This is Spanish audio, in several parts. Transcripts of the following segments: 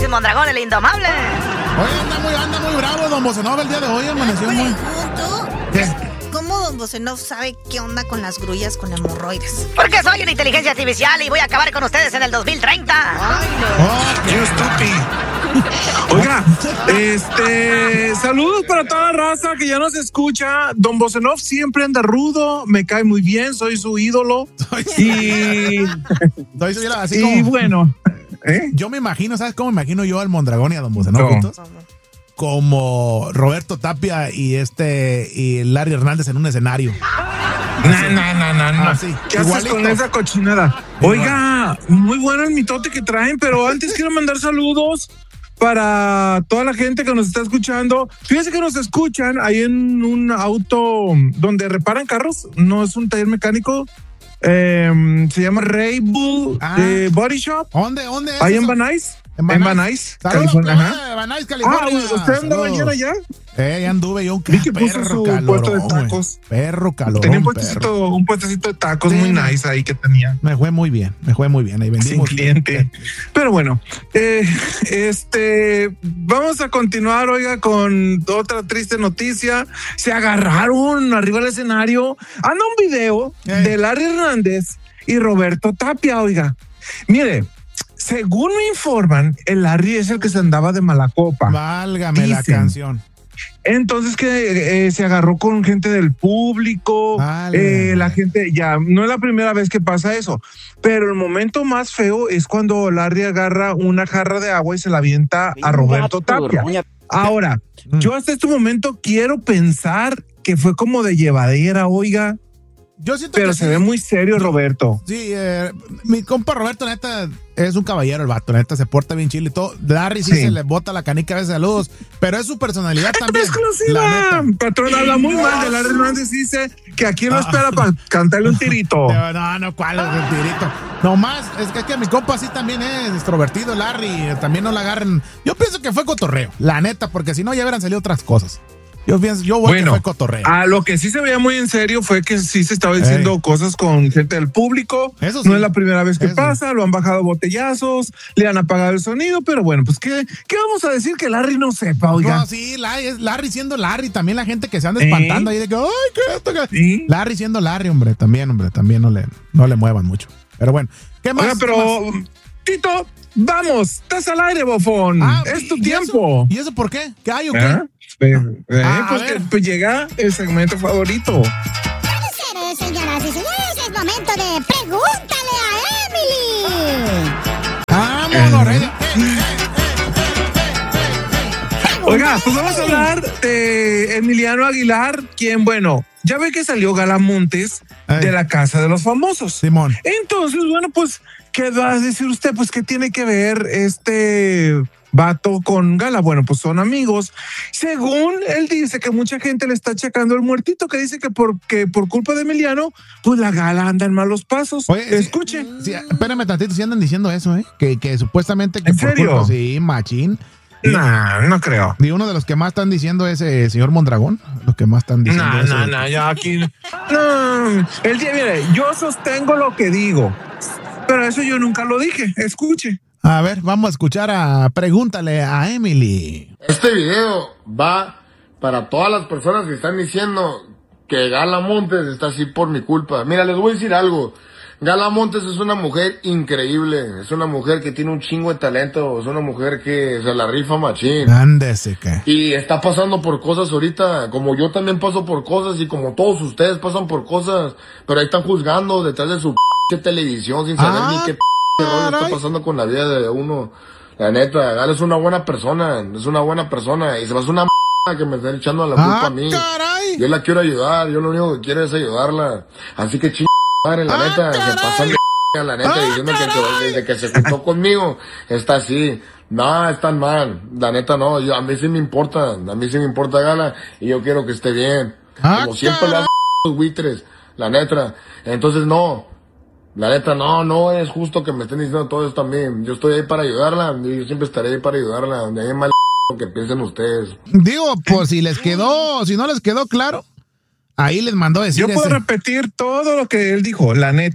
Mondragón, el indomable. Oye, anda muy bravo, don Bocenov, el día de hoy amaneció muy... ¿Qué? ¿Cómo don Bocenov sabe qué onda con las grullas con hemorroides? Porque soy una inteligencia artificial y voy a acabar con ustedes en el 2030. Ay, no. Oh, qué estúpido. Oiga, saludos para toda la raza que ya nos escucha. Don Bocenov siempre anda rudo, me cae muy bien, soy su ídolo. Y así como... bueno, yo me imagino, ¿sabes cómo me imagino yo al Mondragón y a don Bocenov juntos? Como Roberto Tapia y Larry Hernández en un escenario. No. Sí, ¿Qué haces con esa cochinada? Oiga, muy bueno el mitote que traen, pero antes quiero mandar saludos para toda la gente que nos está escuchando. Fíjense que nos escuchan ahí en un auto donde reparan carros, no es un taller mecánico, se llama Ray Bull Body Shop. ¿Dónde? Ahí en Van Nuys. En Van Nuys, California. Van Nuys, California. ¿Usted andaba ayer allá? Ya anduve yo un que puso su puesto de tacos. Perro calorón. Tenía un puestecito de tacos muy nice ahí que tenía. Me fue muy bien. Ahí vendimos. Sin cliente. Pero bueno, vamos a continuar, oiga, con otra triste noticia. Se agarraron arriba del escenario. Anda un video de Larry Hernández y Roberto Tapia, oiga. Mire, según me informan, el Larry es el que se andaba de mala copa. Válgame la canción. Entonces que se agarró con gente del público, la gente, ya no es la primera vez que pasa eso, pero el momento más feo es cuando Larry agarra una jarra de agua y se la avienta a Roberto Tapia. Ahora, yo hasta este momento quiero pensar que fue como de llevadera, oiga. Yo siento pero que se ve muy serio Roberto. Sí, mi compa Roberto, neta, es un caballero el vato, neta, se porta bien chile y todo. Larry sí se le bota la canica a veces, saludos, pero es su personalidad también. ¡Exclusiva! Patrón habla muy mal de Larry Hernández, dice que aquí no espera para cantarle un tirito. No, ¿cuál es el tirito? Nomás, es que mi compa sí también es extrovertido, Larry, también no la agarren. Yo pienso que fue cotorreo, la neta, porque si no ya hubieran salido otras cosas. Yo voy que fue cotorreo. A lo que sí se veía muy en serio fue que sí se estaba diciendo cosas con gente del público. Eso sí. No es la primera vez que pasa, lo han bajado botellazos, le han apagado el sonido, pero bueno, pues ¿qué vamos a decir que Larry no sepa, oiga? No, sí, Larry siendo Larry, también la gente que se anda espantando ahí de que, ay, ¿qué esto? ¿Sí? Larry siendo Larry, hombre, también no le muevan mucho. Pero bueno, ¿qué más? Oiga, pero, Tito, vamos, estás al aire, bofón. Es tu tiempo. ¿Y eso por qué? ¿Qué hay o qué? Pues llega el segmento favorito. Señoras y señores, es momento de Pregúntale a Emily. ¡Vámonos, rey! Oiga, pues vamos a hablar de Emiliano Aguilar, quien, bueno, ya ve que salió Gala Montes de la Casa de los Famosos. Simón. Entonces, bueno, pues, ¿qué va a decir usted? Pues, ¿qué tiene que ver este vato con Gala? Bueno, pues son amigos. Según él dice que mucha gente le está achacando el muertito, que dice que por culpa de Emiliano, pues la Gala anda en malos pasos. Oye, escuche. Sí, espérame tantito, si andan diciendo eso, que supuestamente que ¿En serio? Culpa, sí, machín. No creo. Y uno de los que más están diciendo es el señor Mondragón. Los que más están diciendo eso. No, ya aquí. No, mire, yo sostengo lo que digo, pero eso yo nunca lo dije. Escuche. A ver, vamos a escuchar Pregúntale a Emily. Este video va para todas las personas que están diciendo que Gala Montes está así por mi culpa. Mira, les voy a decir algo. Gala Montes es una mujer increíble, es una mujer que tiene un chingo de talento, es una mujer que se la rifa machín. Ándese, ¿qué? Y está pasando por cosas ahorita, como yo también paso por cosas y como todos ustedes pasan por cosas, pero ahí están juzgando detrás de su televisión sin saber ni qué rollo está pasando con la vida de uno. La neta, Gala es una buena persona y se me hace una que me están echando la culpa a mí. Caray. Yo la quiero ayudar, yo lo único que quiero es ayudarla, así que madre, la neta, se pasan de la neta diciendo que desde que se juntó conmigo está así. No, están mal, la neta no, a mí sí me importa Gala y yo quiero que esté bien. Como siempre le hacen los buitres, la neta. Entonces no, la neta no es justo que me estén diciendo todo esto a mí. Yo estoy ahí para ayudarla y yo siempre estaré ahí para ayudarla. De ahí mal que piensen ustedes. Digo, pues si no les quedó claro. Ahí les mandó decir. Yo puedo repetir todo lo que él dijo, la neta.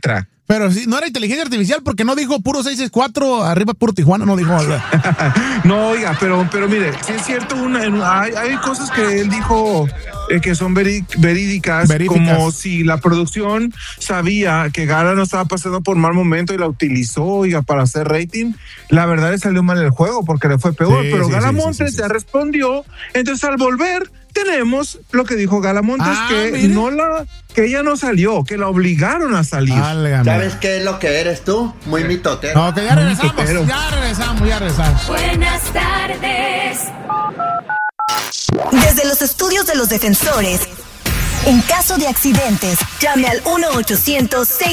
Pero sí, no era inteligencia artificial porque no dijo puro 664, arriba puro Tijuana, no dijo. No, oiga, pero mire, sí es cierto, hay cosas que él dijo que son verídicas, como si la producción sabía que Gala no estaba pasando por mal momento y la utilizó, oiga, para hacer rating. La verdad le salió mal el juego porque le fue peor, pero Gala Montes ya respondió. Entonces al volver tenemos lo que dijo Gala Montes, que ella no salió, que la obligaron a salir. ¿Sabes qué es lo que eres tú? Muy mitotero. Ok, ya regresamos. Buenas tardes. Desde los estudios de los defensores, en caso de accidentes, llame al 1-800-6